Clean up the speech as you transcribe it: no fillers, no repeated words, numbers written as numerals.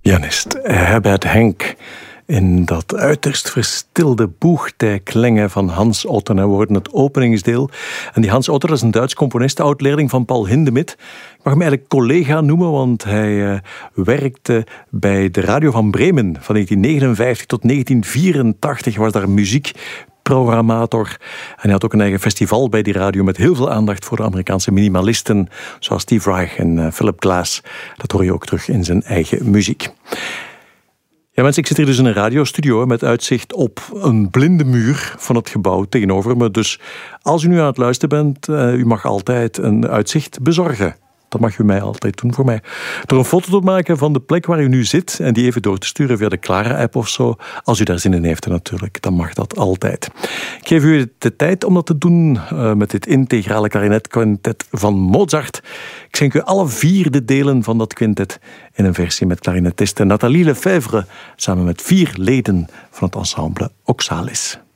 Pianist Herbert Henk in dat uiterst verstilde boegtijklengen van Hans Otten. We hoorden het openingsdeel. En die Hans Otten, dat is een Duits componist, oud-leerling van Paul Hindemith. Ik mag hem eigenlijk collega noemen, want hij werkte bij de radio van Bremen. Van 1959 tot 1984 was daar muziekprogrammator. En hij had ook een eigen festival bij die radio met heel veel aandacht voor de Amerikaanse minimalisten, zoals Steve Reich en Philip Glass. Dat hoor je ook terug in zijn eigen muziek. Ja, mensen, ik zit hier dus in een radiostudio met uitzicht op een blinde muur van het gebouw tegenover me. Dus als u nu aan het luisteren bent, u mag altijd een uitzicht bezorgen. Dat mag u mij altijd doen voor mij. Door een foto te maken van de plek waar u nu zit en die even door te sturen via de Clara-app of zo. Als u daar zin in heeft natuurlijk, dan mag dat altijd. Ik geef u de tijd om dat te doen met dit integrale klarinetquintet van Mozart. Ik schenk u alle 4 de delen van dat quintet in een versie met klarinetiste Nathalie Lefèvre samen met 4 leden van het ensemble Oxalis.